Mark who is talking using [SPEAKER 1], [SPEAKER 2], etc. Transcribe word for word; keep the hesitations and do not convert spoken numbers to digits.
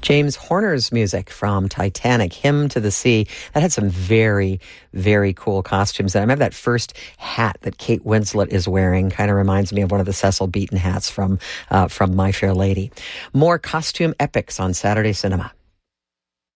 [SPEAKER 1] James Horner's music from Titanic, Hymn to the Sea. That had some very, very cool costumes. And I remember that first hat that Kate Winslet is wearing kind of reminds me of one of the Cecil Beaton hats from uh, from My Fair Lady. More costume epics on Saturday Cinema.